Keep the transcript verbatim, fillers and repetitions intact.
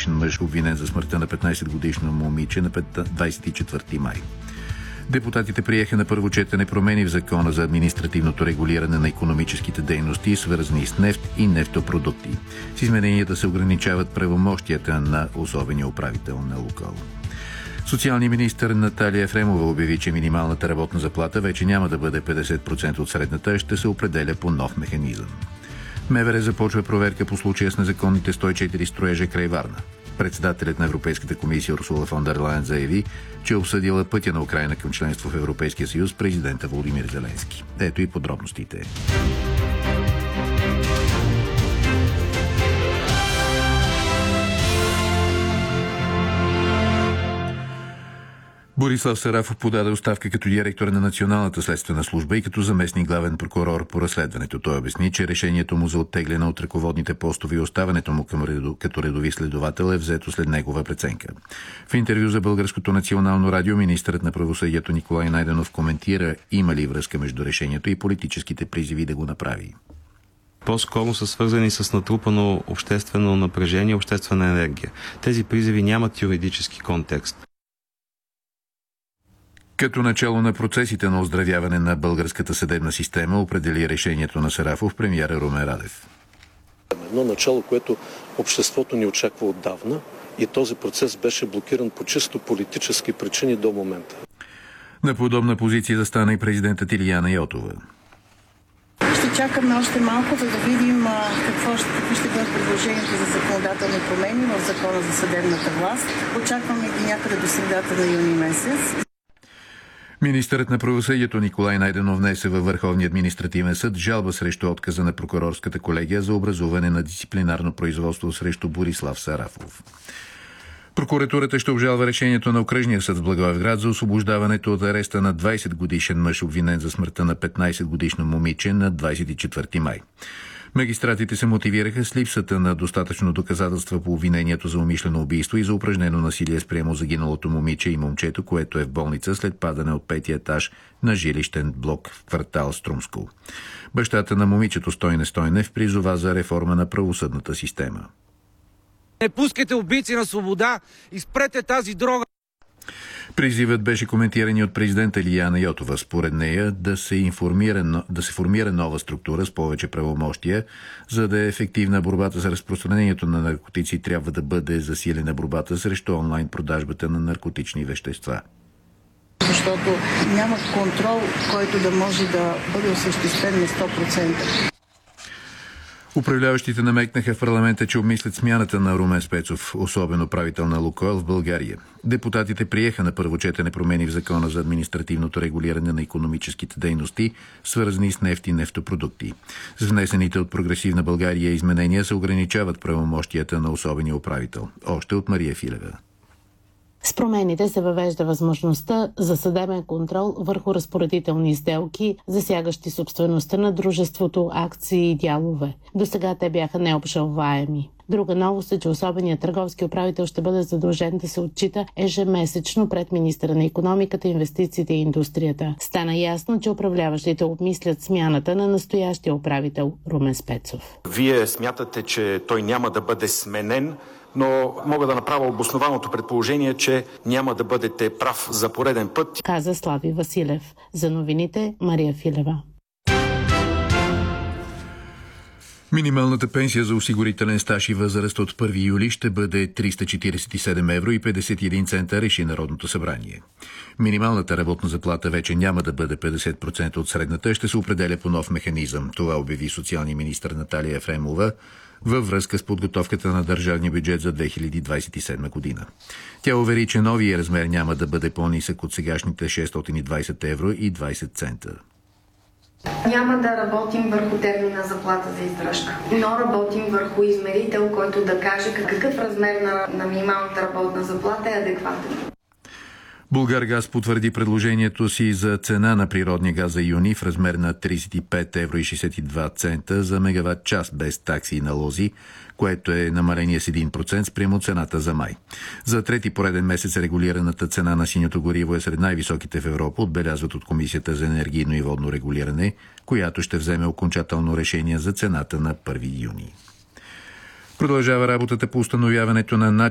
годишен мъж, обвинен за смъртта на петнайсетгодишно момиче на двайсет и четвърти май. Депутатите приеха на първо четене промени в Закона за административното регулиране на икономическите дейности, свързани с нефт и нефтопродукти. С измененията се ограничават правомощията на особения управител на Лукойл. Социалният министър Наталия Ефремова обяви, че минималната работна заплата вече няма да бъде петдесет процента от средната, а ще се определя по нов механизъм. МВР започва проверка по случая с незаконните сто и четири строежа край Варна. Председателят на Европейската комисия Урсула фон дер Лайен заяви, че е обсъдила пътя на Украйна към членство в Европейския съюз с президента Володимир Зеленски. Ето и подробностите. Борислав Сарафов подаде оставка като директор на Националната следствена служба и като заместник главен прокурор по разследването. Той обясни, че решението му за оттегляне от ръководните постове и оставането му към редо, като редови следовател е взето след негова преценка. В интервю за Българското национално радио министърът на правосъдието Николай Найденов коментира има ли връзка между решението и политическите призиви да го направи. По-скоро са свързани с натрупано обществено напрежение, обществена енергия. Тези призиви нямат юридически контекст. Като начало на процесите на оздравяване на българската съдебна система определи решението на Сарафов премиера Румен Радев. Едно начало, което обществото ни очаква отдавна и този процес беше блокиран по чисто политически причини до момента. На подобна позиция застана и президентът Илияна Йотова. Ще чакаме още малко, за да видим а, какво ще, какво ще бъдат предложението за законодателни промени в Закона за съдебната власт. Очакваме ги някъде до средата на юни месец. Министърът на правосъдието Николай Найденов внесе във Върховния административен съд жалба срещу отказа на прокурорската колегия за образуване на дисциплинарно производство срещу Борислав Сарафов. Прокуратурата ще обжалва решението на окръжния съд в Благоевград за освобождаването от ареста на двайсет годишен мъж, обвинен за смъртта на петнайсет годишно момиче на двайсет и четвърти май. Магистратите се мотивираха с липсата на достатъчно доказателства по обвинението за умишлено убийство и за упражнено насилие спрямо загиналото момиче и момчето, което е в болница след падане от петия етаж на жилищен блок в квартал Струмско. Бащата на момичето Стойне Стойнев призова за реформа на правосъдната система. Не пускайте убийци на свобода и спрете тази дрога. Призивът беше коментиран от президента Илияна Йотова. Според нея да се, информира, да се формира нова структура с повече правомощия, за да е ефективна борбата за разпространението на наркотици, трябва да бъде засилена борбата срещу онлайн продажбата на наркотични вещества. Защото няма контрол, който да може да бъде осъществен на сто процента. Управляващите намекнаха в парламента, че обмислят смяната на Румен Спецов, особен управител на Лукойл в България. Депутатите приеха на първо четене промени в Закона за административното регулиране на икономическите дейности, свързани с нефт и нефтопродукти. С внесените от Прогресивна България изменения се ограничават правомощията на особения управител. Още от Мария Филева. С промените се въвежда възможността за съдебен контрол върху разпоредителни сделки, засягащи собствеността на дружеството, акции и дялове. Досега те бяха необжалваеми. Друга новост е, че особеният търговски управител ще бъде задължен да се отчита ежемесечно пред министъра на икономиката, инвестициите и индустрията. Стана ясно, че управляващите обмислят смяната на настоящия управител Румен Спецов. Вие смятате, че той няма да бъде сменен, но мога да направя обоснованото предположение, че няма да бъдете прав за пореден път. Каза Слави Василев. За новините Мария Филева. Минималната пенсия за осигурителен стаж и възраст от първи юли ще бъде триста четирийсет и седем евро и петдесет и един цента, реши Народното събрание. Минималната работна заплата вече няма да бъде петдесет процента от средната, ще се определя по нов механизъм. Това обяви социалния министър Наталия Ефремова във връзка с подготовката на държавния бюджет за две хиляди двадесет и седма година. Тя увери, че новия размер няма да бъде по-нисък от сегашните шестстотин и двадесет евро и двадесет цента. Няма да работим върху термина заплата за издръжка, но работим върху измерител, който да каже какъв размер на, на минималната работна заплата е адекватен. Булгаргаз потвърди предложението си за цена на природния газ за юни в размер на тридесет и пет евро и шестдесет и два цента за мегаватт час без такси и налози, което е намаление с един процент спрямо цената за май. За трети пореден месец регулираната цена на синьото гориво е сред най-високите в Европа, отбелязват от Комисията за енергийно и водно регулиране, която ще вземе окончателно решение за цената на първи юни. Продължава работата по установяването на начин